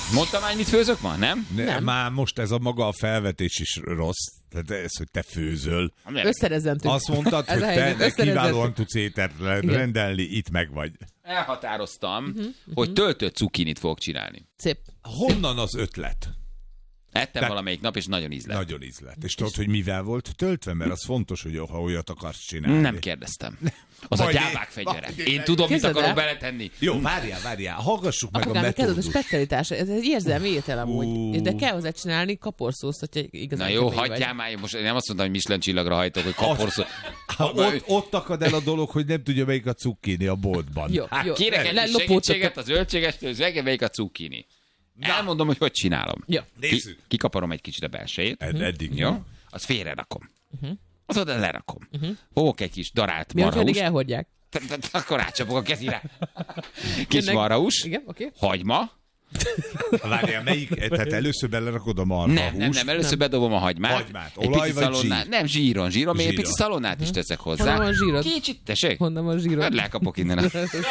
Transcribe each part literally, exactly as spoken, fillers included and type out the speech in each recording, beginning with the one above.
Mondtam már, mit főzök ma, nem? Ne, Nem. Már most ez a maga a felvetés is rossz. Tehát ez, hogy te főzöl. Összerezentünk. Azt mondtad, Ez hogy a te helyzet, összerezentünk. kiválóan tudsz ételt rendelni, itt meg vagy. Elhatároztam, uh-huh, hogy töltött cukinit fogok csinálni. Szép. Honnan az ötlet? Ettem De- valamelyik nap, és nagyon ízlett. Nagyon ízlet. És tudod, hogy mivel volt töltve? Mert az fontos, hogy ha olyat akarsz csinálni. Nem kérdeztem. Az a Majd gyávák én- fegyvere. majd Én én- tudom, mit Képzeld el? akarok beletenni. Jó, várjál, várjál. Hallgassuk meg a Apukám, ez a metódust. specialitás, ez egy érzelmi étel amúgy. Ú. És de kell hozzá csinálni kaporszószt, hogyha igazán Na jó, kemény vagy. hagyjál már, most én nem azt mondtam, hogy Michelin csillagra hajtok, hogy kaporszó. Ha ott, ott akad el a dolog, hogy nem tudja, melyik a cukkini a boltban. Jó, Hát, jó. Kérek egy kis Lelopódtatok. segítséget a zöldségestől, az reggel melyik a cukkini. Elmondom, hogy hogy csinálom. Jó. Ki, Nézzük. kikaparom egy kicsit a belsejét. Ed- Eddig Jó? Azt félre rakom. Az oda lerakom. Fogok egy kis darált Mi, hogyha eddig marhahúst. elhordják? Akkor rácsapok a kezire. Kis Jönnek- marhahúst. Igen, oké. Hagyma. Várjál, melyik? Tehát először belerakod a marha Nem, nem, húst. nem. Először bedobom a hagymát. Hagymát. Egy Olaj pici vagy szalonnát. zsír? Nem, zsíron. Zsíron, még egy Zsíron. pici szalonnát is teszek hozzá. Honnan van zsírod? Kicsit, tessék. Honnan van zsírod? Hát lekapok innen.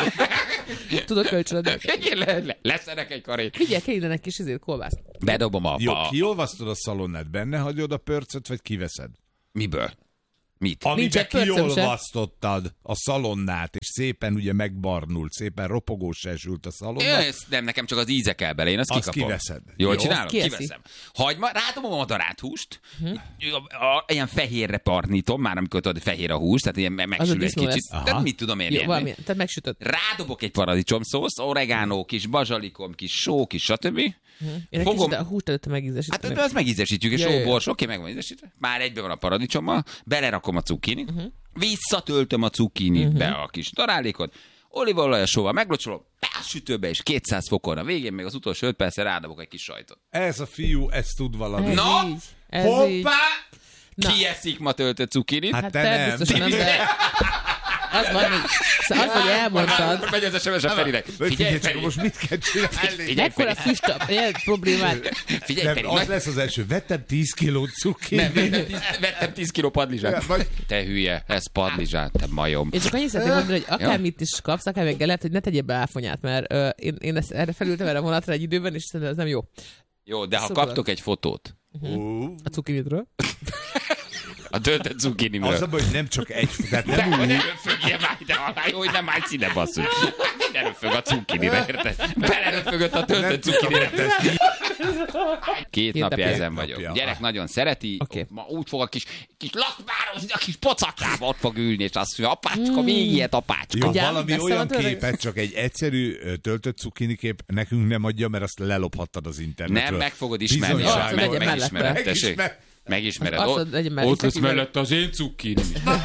Tudok kölcsönöd. le, le, leszerek egy karét. Vigyél kell innen egy kis izét, kolbászt. Bedobom a... Jó, a kiolvasztod a szalonnát, benne hagyod a pörcöt, vagy kiveszed? miből? Mit? Nincs Amiben egy pörcöm se. kiolvasztottad a szalonnát, és szépen ugye megbarnult, szépen ropogós esült a szalonna. Ö, ez nem, nekem csak az íze kell bele, én azt, Azt kikapom. kiveszed. Jól Jó. csinálom? Kieszi. Kiveszem. Hagyma, rádobom a darált húst, a, a, ilyen fehérre parnítom, már amikor tudod, fehér a hús, tehát ilyen me- megsül egy disznó kicsit. lesz. Tehát mit tudom én Jó, érni? valami. Tehát megsütött. Rádobok egy paradicsomszószt, oregánó, kis bazsalikom, kis só, kis stb. Én egy Fogom- kicsit a húst előtte megízesítem. Hát azt megízesítjük, és Ja, ja, só, ja. bors, oké, meg van ízesítve. Már egyben van a paradicsommal, belerakom a cukkinit, uh-huh. visszatöltöm a cukkinit uh-huh. be a kis darálékot, olívaolajjal, sóval meglocsolom, be a sütőbe, és kétszáz fokon a végén, még az utolsó öt percre rádobok egy kis sajtot. Ez a fiú, ezt tud valami. Ez Na, így. Ez így. hoppá! Na. Ki eszik ma töltött cukkinit? Hát Hát te te nem. biztosan nem, de... Az van, hogy, szóval az, hogy elmondtad. Megy az es em es a Ferinek. Figyelj, Figyelj, csak Feri! most mit kell csinálni? Figyelj, Mekkora Feri! füst ilyen problémát. Figyelj, Nem, Feri! az Nagy... lesz az első. Vettem tíz kiló cukkinit. Nem, vettem tíz, vettem tíz kiló padlizsát. Vagy- Te hülye, ez padlizsát, te majom. Én csak annyit szeretném mondani, hogy akármit is kapsz, akármilyen lehet, hogy ne tegyél be áfonyát, mert ö, én, én ezt, erre felültem erre a vonatra egy időben, és szerintem ez nem jó. Jó, de ha Szóval- kaptok egy fotót Ú, A cukinitről. a töltött cukkinimről. Az a baj, hogy nem csak egy, tehát De nem hogy úgy. erőfögje már ide alá, jó, hogy nem állsz ide, basszus. Erőfög a cukkinire, érted? Belerőfögött a töltött cukkinire. Két Két napja napja. ezen Két vagyok. napja. Gyerek nagyon szereti, Oké. ma úgy fog a kis, kis lakmározni, a kis pocaklába ott fog ülni, és azt mondja, apácska, még ilyet, apácska. Jó, Gyám, valami beszél olyan a tőle? képet, csak egy egyszerű ö, töltött cukkini kép nekünk nem adja, mert azt lelophattad az internetről. Nem, meg fogod ismerni. Bizonyos Meg, legyen megismered, mellette. tessék. Megismer- Megismered. Azt Ott, mondod, legyen mellette, ott lesz aki vele- mellett az én cukkinim.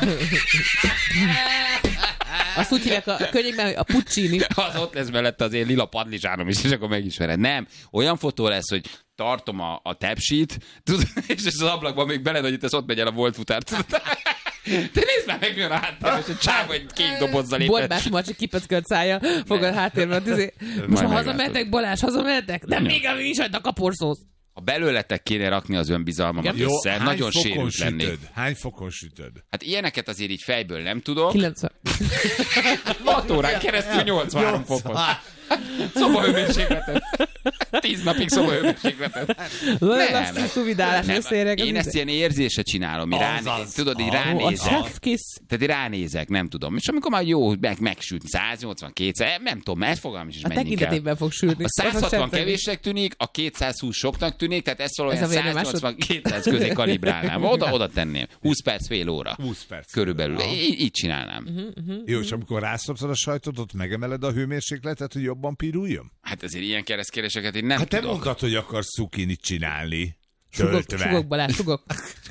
Azt úgy hívják a könyvben, hogy a puccini. Az ott lesz mellette az én lila padlizsánom is, és akkor megismered. Nem, olyan fotó lesz, hogy tartom a, a tepsit, tudod, és az ablakban még belenagyítasz, ott megy el a volt futár. Tudod? Te nézd már meg, milyen a háttérben, és a csáva egy kék dobozzal lépett. Borbás Marcsi kipöckölt szája, fogad háttérben a tüzé. Most Majd ha meglátod. hazamehetek, Balázs, hazamehetek? Nem, még a nincs hagyd a kaporszósz. Ha belőletek kéne rakni az önbizalmamat Jó, össze, hány nagyon fokon sérült lennék. sütöd? Hány fokon sütöd? Hát ilyeneket azért így fejből nem tudok. kilencven. hat órán keresztül nyolcvanhárom fokon. Szobahőmérsékletet. tíz napig szobahőmérsékletet. Nem. Nem. Szuvidálás Nem, összeérek. én ezt ilyen érzése csinálom, így ráné, Azaz. tudod, így Ah, A ránézek. chef kiss. Tehát így ránézek, nem tudom. És amikor már jó, meg, megsült száznyolcvan, kétszáz, nem tudom, ez fogalmam is, is A mennyi kell. tekintetében fog sülni. A száz hatvan Az a kevésnek tűnik, a kétszázhúsz soknak tűnik, tehát ezt Ez a valahogy vérnyomásod? száznyolcvan kétszáz közé kalibrálnám. Oda, oda tenném. húsz perc, fél óra. húsz perc. Körülbelül. Aha. Így, így csinálnám. Jó, és amikor rászopszod a sajtot, ott megemeled a hőmérsékletet, hogy jobban piruljon? Hát azért ilyen keresztkérdéseket én nem Hát te tudok. mondtad, hogy akarsz cukinit csinálni. Sugok, Töltve. sugok, Balázs, sugok.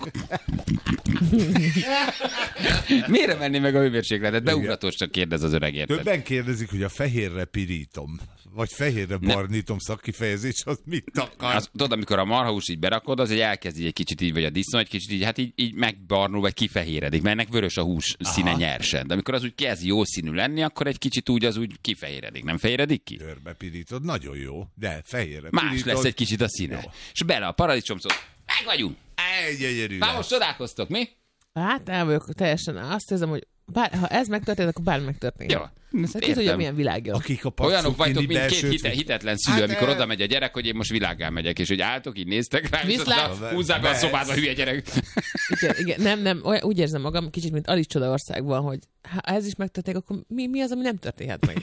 Miért menném meg a hőmérsékletet? Beugratósnak kérdez az öreg, érted? Többen kérdezik, hogy a fehérre pirítom, vagy fehérre barnítom szakkifejezés, az mit akar? Az, tudod, amikor a marhahús így berakod, az egy elkezd így egy kicsit így, vagy a disznó egy kicsit így, hát így, így megbarnul, vagy kifehéredik, mert ennek vörös a hús színe nyersen. De amikor az úgy kezd jó színű lenni, akkor egy kicsit úgy az úgy kifehéredik. Nem fehéredik ki? Körbe pirítod, nagyon jó, de fehérre Más pirítod. lesz egy kicsit a színe. Jó. És bele a paradicsomszót. Meg vagyunk! Egy gyönyörű Már lesz. most csodálkoztok, mi? Hát el vagyok teljesen. Azt érzem, hogy bár, ha ez megtörtént, akkor bármi megtörténik. Jó. Szóval ki tudja, milyen világ jön. Akik a Olyanok vagytok, mint két belsőt- hite, hitetlen szülő, Hát, amikor eh, oda megy a gyerek, hogy én most világgá megyek, és hogy álltok, így néztek rá, és Viszlát. aztán húzzák be a Be- szobába, hülye gyerek. Igen, igen, nem, nem, olyan, úgy érzem magam, kicsit, mint Alice Csodaországban, hogy ha ez is megtörténik, akkor mi, mi az, ami nem történhet meg?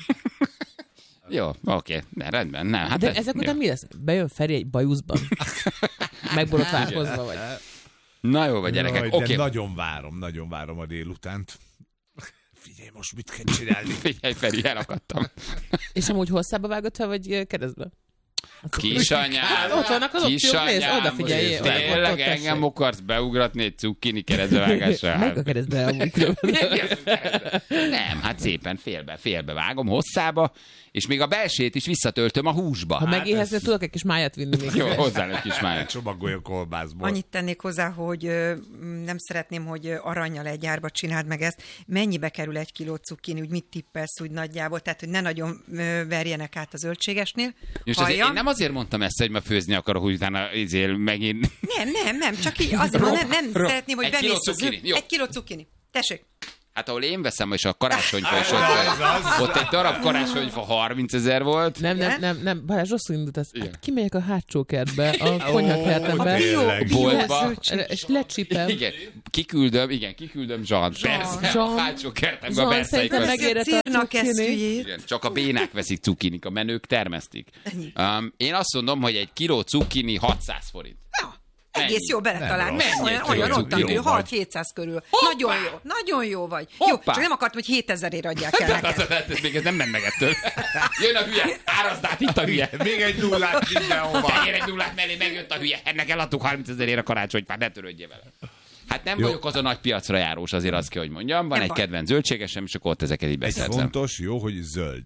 Jó, oké, ne, rendben, nem. Hát De ez- ezek jó. után mi lesz? Bejön Feri egy bajuszban? Megborotválkozva vagy? Na jó, vagy gyerekek, Jaj, oké. de nagyon várom, nagyon várom a délutánt. Figyelj, most mit kell csinálni? Figyelj, Feri, elakadtam. És amúgy hosszába vágott fel, vagy ö, keresztbe? Kisanyám, Hát ott vannak az opciók, nézd, odafigyelj. most tényleg engem akarsz beugratni egy cukkini keresztbevágásra? Meg a keresztbe amúgy különben. Nem, hát szépen félbe, félbe vágom hosszába, és még a belsét is visszatöltöm a húsba. Ha Hát, megéhezni, tudok egy kis májat vinni még. jó, hozzá egy kis májat. Csomagolja kolbászból. Annyit tennék hozzá, hogy ö, nem szeretném, hogy ö, arrannyal egy árba csináld meg ezt. Mennyibe kerül egy kiló cukkini, úgy mit tippelsz úgy nagyjából, tehát hogy ne nagyon ö, verjenek át a zöldségesnél. És azért Hallja? én nem azért mondtam ezt, hogy ma főzni akarok, hogy utána izél megint... Nem, nem, nem, csak így azért mondom, nem, nem szeretném, hogy Egy kiló bemész az cukkini, jó. Egy kiló cukkini. Tessék. Hát ahol én veszem, és a karácsonyfa is ott, ott egy darab karácsonyfa harminc ezer volt. Nem, nem, Igen? nem, nem, Balázs rosszul indult ez. Igen. Hát kimegyek a hátsó kertbe, a konyhakertembe, A bio, Tényleg. bio Boltba. zöldség. és lecsipem. Igen, kiküldöm, igen, kiküldöm Zsant. Persze, Zsan. a hátsó kertembe Zsan, persze. szerintem igaz. megérett a Círnak ezt cukkini. hülyét. Igen, csak a bénák veszik cukinik, a menők termesztik. Um, én azt mondom, hogy egy kiló cukini hatszáz forint. Egész Mennyi? jó beletalálni. Nem rossz. Olyan, Mennyi olyan egy ott, kiló ami vagy? hat-hétszáz körül. Hoppá! Nagyon jó, nagyon jó vagy. Hoppá! Jó, csak nem akartam, hogy hétezerért adják el Az, neked. az, ez még ez nem ment meg ettől. Jön a hülye, árazd át, itt a hülye. Még egy nullát mindenhova. Tegyél egy nullát mellé, megjött a hülye. Ennek eladtuk harminc ezerért a karácsonyfát, ne törődjél vele. Hát nem Jó. vagyok az a nagy piacra járós, azért azt kell, hogy mondjam. Van Nem egy baj. kedvenc zöldségesem, és akkor ott ezeket így Egy beszerzem. fontos, jó, hogy zöld.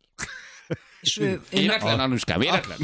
És ő, én, Éretlen, Anuskám, éretlen?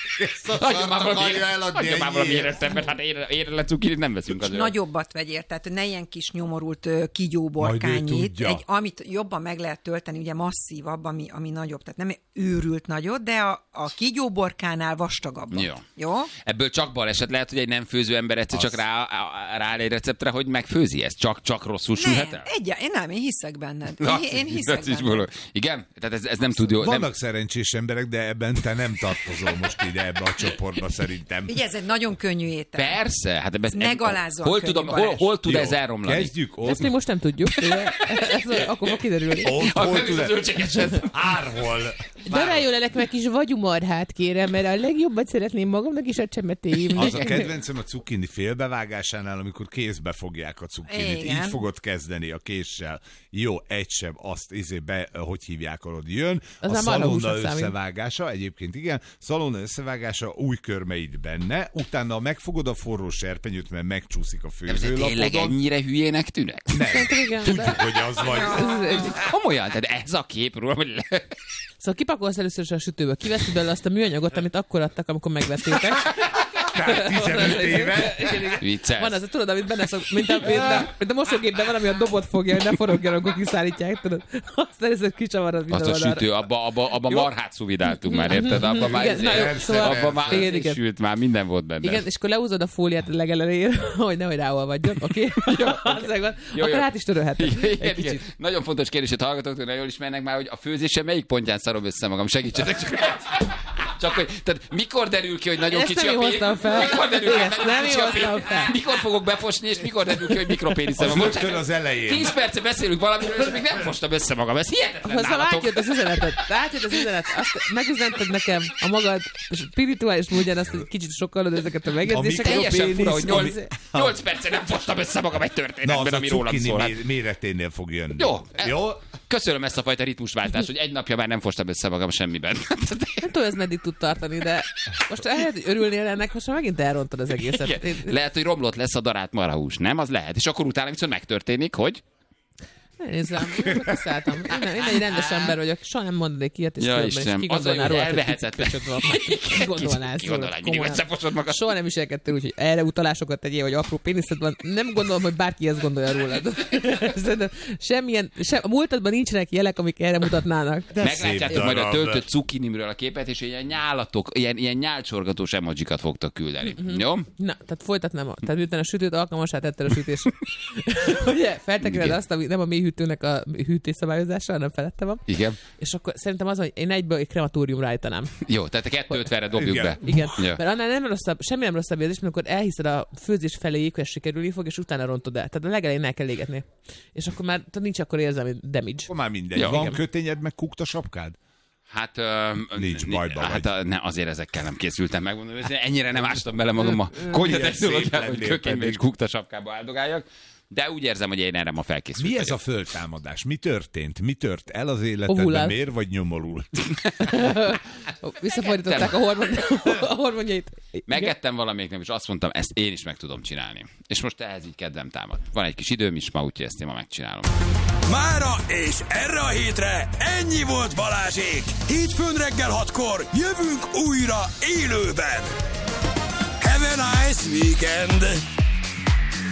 Hagyjon már valami, hagyjon már valami éretlen, hát éretlen cukinit nem veszünk azért. nagyobbat vegyél, tehát ne ilyen kis nyomorult ö, kígyóborkányit, Majd ő tudja. egy, amit jobban meg lehet tölteni, ugye masszívabb, ami, ami nagyobb, tehát nem őrült nagyot, de a, a kígyóborkánál vastagabb. Jó. Jó? Ebből csak baleset lehet, hogy egy nem főző ember egyszer csak rá, rááll egy receptre, hogy megfőzi ezt. Csak, csak rosszul sülhet Nem, el? egy, én nem, én hiszek benned. Na, Én, én hiszek ez is benned. való. Igen? Tehát ez, ez nem tud jó. Vannak Nem, szerencsés emberek, de ebben te nem tartozol most ide ebbe a csoportba szerintem. Ugye ez egy nagyon könnyű étel. persze, hát ebben, megalázóan hol, könnyű, tudom, hol, Balázs. hol tud Jó, ez elromlani? Kezdjük ott. Ezt mi most nem tudjuk. ugye? Ez akkor fog kiderülni. Ott, Ha hol megvisz tud az zöldségeset. Árhol. Daráljon el nekem egy kis vagyumarhát, kérem, mert a legjobbat szeretném magamnak is a csemetéimnek. Az a kedvencem a cukkini félbevágásánál, amikor kézbe fogják a cukkinit. Igen. Így fogod kezdeni a késsel. Jó, egy seb, azt izé be, hogy hívják, arra jön. Az a már szalonna marhahúsnak számít. összevágása, egyébként igen, szalonna összevágása, új körmeid benne, utána megfogod a forró serpenyőt, mert megcsúszik a Ez tényleg főzőlapodon. ennyire hülyének tűnek? Szerintem igen, de- Tudjuk, hogy az vagy. Komolyan, tehát ez a képről, hogy le... Szóval kipakolsz először is a sütőből, kiveszed belőle azt a műanyagot, amit akkor adtak, amikor megvettétek. Tehát tizenöt éve. Vicces. Van az, a, tudod, amit benne szok, mint a, mint a, mint a mosógépben van, ami a dobot fogja, hogy ne forogjon, amikor kiszállítják, tudod. Azt először kicsavarod minden Azt a oldalra. sütő, abba, abba, abba marhát szuvidáltunk már, érted? Abba már, Igen, na jó, izé- szóval- abba már igen, igen. sült, már minden volt benne. Igen, és akkor leúzod a fóliát a legelejére, hogy nehogy ráolvadjon, oké? Okay? Jó, Akkor jó. át is törölheted. Igen, Egy igen. kicsit. Nagyon fontos kérdés, hogy hallgatók nagyon jól ismernek már, hogy a főzése melyik pontján szarom össze magam. Segítsetek csak. Csak hogy, tehát mikor derül ki, hogy nagyon Ezt kicsi nem a én pénz? hoztam fel. Mikor derül ki, hogy Ezt nagyon nem én kicsi a hoztam pénz? fel. Mikor fogok befosni, és mikor derül ki, hogy mikropéniszem Az van? rögtön az elején. tíz perce beszélünk valamiről, és még nem fostam össze magam. Ez hihetetlen Hozzá nálatok. átjött az üzenetet. Átjött az üzenet. Azt megüzented nekem a magad spirituális módján azt, hogy kicsit sokkalod ezeket a megjegyzéseket. Teljesen fura, hogy Pénisz, nyolc, nyolc perce nem fostam össze magam egy Na, történetben, az a ami rólam cukkini szól. mé- méreténél fog jönni. Jó. Jó? Köszönöm ezt a fajta ritmusváltást, hogy egy napja már nem fostam össze magam semmiben. Nem tudom, ez meddig tud tartani, de most lehet, hogy örülnél ennek, most már megint elrontad az egészet. Igen. Én, Lehet, hogy romlott lesz a darált marhahús, nem? Az lehet. És akkor utána viszont megtörténik, hogy... ne nézz rám, én kiszálltam. Én, nem- én egy rendes ember vagyok, soha nem mondanék ilyet, és Ja, különben is Istenem, kigondolnál az a jó, róla, hogy elvehetetlen. picit van. Kigondolnál Ki gondolál, hogy mindig komolyan. összefosod magad? Soha nem viselkedtél úgy, hogy erre utalásokat tegyél, hogy apró péniszed van. Nem gondolom, hogy bárki ezt gondolja rólad. Szerintem semmilyen, sem, a múltadban nincsenek jelek, amik erre mutatnának. Meglátjátok szép majd a darab. töltött cukkinimről a képet, és ilyen nyálatok, ilyen, ilyen nyálcsorgatós emojikat fogtok küldeni. Mhm. Jó? Na, tehát folytatnám. A, tehát miután a sütőt alkalmasá tetted a sütés. Ugye, feltekered Igen. azt, ami nem a mély hűtőnek a hűtésszabályozása, nem felette van. Igen. És akkor szerintem az, hogy én egyből egy krematóriumra állítanám. Jó, tehát a kettő ötvenre dobjuk Igen. be. Igen, Ja. mert annál nem rosszabb, semmi nem rosszabb érzés, mint amikor elhiszed a főzés feléig, hogy ez sikerülni fog, és utána rontod el. Tehát a legelején el kell égetni. És akkor már nincs akkor érzelmi damage. Akkor már mindegy. Ja, Van igen. kötényed, meg kukta sapkád? Hát, ö, Nincs, n- bajba hát vagy. a, ne, azért ezekkel nem készültem, megmondom, hogy ennyire nem ástam bele magam a Milyen konyhatechnológiába, szép hogy lennél kökénybe pedig. és kuktasapkába áldogáljak, de úgy érzem, hogy én erre ma felkészültem. Mi ez a föltámadás? Mi történt? Mi tört el az életedben? Ovulál. Miért vagy nyomorult? Visszafordították a, hormon, a hormonjait. Igen. Megettem valamelyik nem, és azt mondtam, ezt én is meg tudom csinálni. És most ehhez így kedvem támad. Van egy kis időm is ma, úgyhogy ezt én ma megcsinálom. Mára és erre a hétre ennyi volt Balázsék. Hétfőn reggel hatkor jövünk újra élőben. Have a nice weekend!